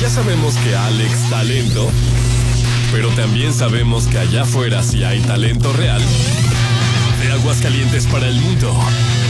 ya sabemos que Alex talento, pero también sabemos que allá afuera sí hay talento real. De Aguascalientes para el mundo.